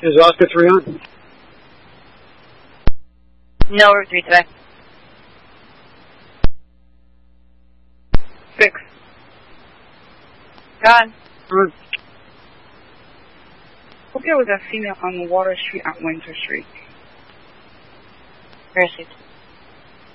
Is Oscar 3 on? No, we're 3 today. 6. Gone. Hope there was a female on Water Street at Winter Street. Where is it?